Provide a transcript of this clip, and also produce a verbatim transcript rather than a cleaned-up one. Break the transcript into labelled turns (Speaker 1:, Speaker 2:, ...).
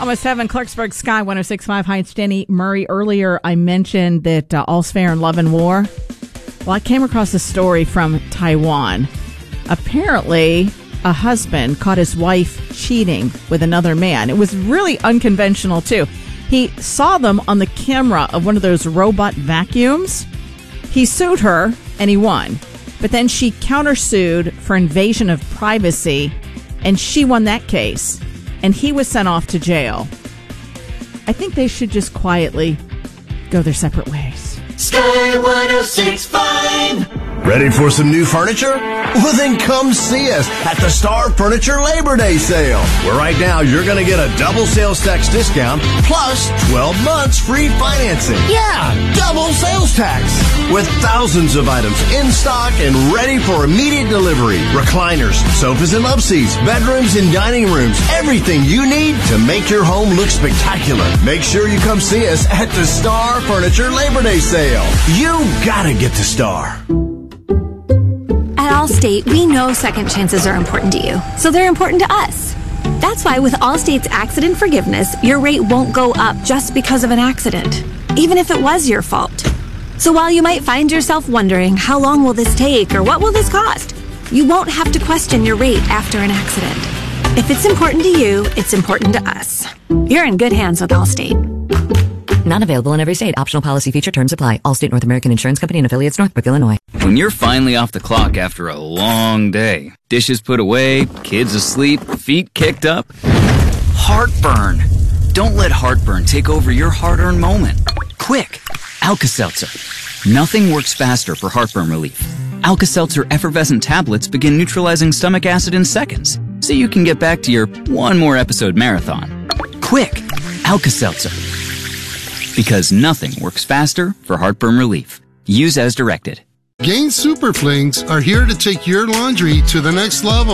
Speaker 1: Almost seven, Clarksburg Sky one oh six point five. Hi, it's Jenny Murray. Earlier, I mentioned that uh, all's fair in love and war. Well, I came across a story from Taiwan. Apparently, a husband caught his wife cheating with another man. It was really unconventional, too. He saw them on the camera of one of those robot vacuums. He sued her, and he won. But then she countersued for invasion of privacy, and she won that case. And he was sent off to jail. I think they should just quietly go their separate ways.
Speaker 2: Sky one oh six point five.
Speaker 3: Ready for some new furniture? Well, then come see us at the Star Furniture Labor Day Sale, where right now you're going to get a double sales tax discount plus twelve months free financing. Yeah, double sales tax with thousands of items in stock and ready for immediate delivery. Recliners, sofas and love seats, bedrooms and dining rooms, everything you need to make your home look spectacular. Make sure you come see us at the Star Furniture Labor Day Sale. You gotta get the Star.
Speaker 4: At Allstate, we know second chances are important to you, so they're important to us. That's why with Allstate's accident forgiveness, your rate won't go up just because of an accident, even if it was your fault. So while you might find yourself wondering, how long will this take or what will this cost? You won't have to question your rate after an accident. If it's important to you, it's important to us. You're in good hands with Allstate.
Speaker 5: Not available in every state. Optional policy feature terms apply. Allstate North American Insurance Company and affiliates, Northbrook, Illinois.
Speaker 6: When you're finally off the clock after a long day, dishes put away, kids asleep, feet kicked up, heartburn. Don't let heartburn take over your hard-earned moment. Quick, Alka-Seltzer. Nothing works faster for heartburn relief. Alka-Seltzer effervescent tablets begin neutralizing stomach acid in seconds, so you can get back to your one more episode marathon. Quick, Alka-Seltzer. Because nothing works faster for heartburn relief. Use as directed.
Speaker 7: Gain Super Flings are here to take your laundry to the next level.